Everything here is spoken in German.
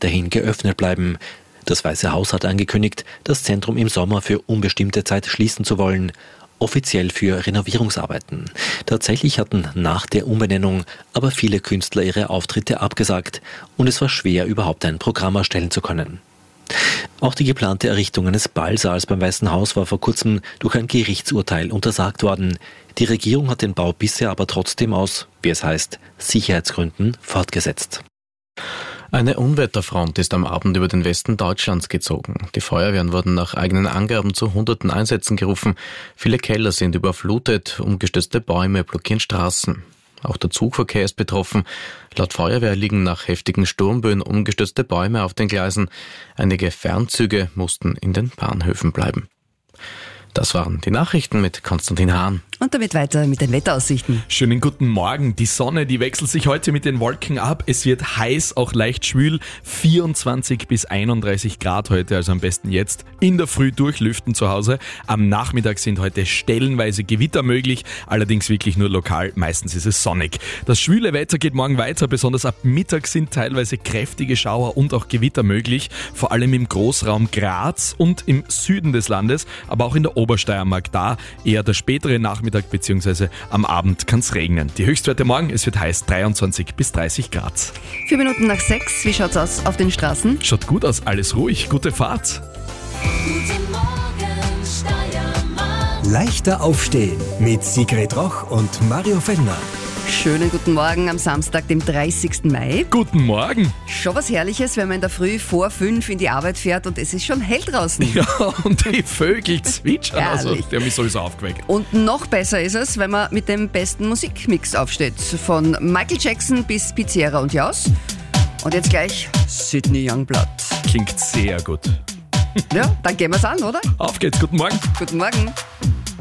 weiterhin geöffnet bleiben. Das Weiße Haus hat angekündigt, das Zentrum im Sommer für unbestimmte Zeit schließen zu wollen. Offiziell für Renovierungsarbeiten. Tatsächlich hatten nach der Umbenennung aber viele Künstler ihre Auftritte abgesagt und es war schwer, überhaupt ein Programm erstellen zu können. Auch die geplante Errichtung eines Ballsaals beim Weißen Haus war vor kurzem durch ein Gerichtsurteil untersagt worden. Die Regierung hat den Bau bisher aber trotzdem aus, wie es heißt, Sicherheitsgründen fortgesetzt. Eine Unwetterfront ist am Abend über den Westen Deutschlands gezogen. Die Feuerwehren wurden nach eigenen Angaben zu hunderten Einsätzen gerufen. Viele Keller sind überflutet, umgestürzte Bäume blockieren Straßen. Auch der Zugverkehr ist betroffen. Laut Feuerwehr liegen nach heftigen Sturmböen umgestürzte Bäume auf den Gleisen. Einige Fernzüge mussten in den Bahnhöfen bleiben. Das waren die Nachrichten mit Konstantin Hahn. Und damit weiter mit den Wetteraussichten. Schönen guten Morgen. Die Sonne, die wechselt sich heute mit den Wolken ab. Es wird heiß, auch leicht schwül. 24 bis 31 Grad heute, also am besten jetzt in der Früh durchlüften zu Hause. Am Nachmittag sind heute stellenweise Gewitter möglich, allerdings wirklich nur lokal. Meistens ist es sonnig. Das schwüle Wetter geht morgen weiter. Besonders ab Mittag sind teilweise kräftige Schauer und auch Gewitter möglich. Vor allem im Großraum Graz und im Süden des Landes, aber auch in der Obersteiermark. Da eher der spätere Nachmittag bzw. am Abend kann es regnen. Die Höchstwerte morgen, es wird heiß, 23 bis 30 Grad. 4 Minuten nach 6, wie schaut's aus auf den Straßen? Schaut gut aus, alles ruhig, gute Fahrt. Guten Morgen, Steiermark. Leichter aufstehen mit Sigrid Roch und Mario Fellner. Schönen guten Morgen am Samstag, dem 30. Mai. Guten Morgen. Schon was Herrliches, wenn man in der Früh vor 5 in die Arbeit fährt und es ist schon hell draußen. Ja, und die Vögel zwitschern, also Herrlich. die haben mich sowieso aufgeweckt. Und noch besser ist es, wenn man mit dem besten Musikmix aufsteht. Von Michael Jackson bis Pizzera und Jaus. Und jetzt gleich Sydney Youngblood. Klingt sehr gut. Ja, dann gehen wir's an, oder? Auf geht's, guten Morgen. Guten Morgen.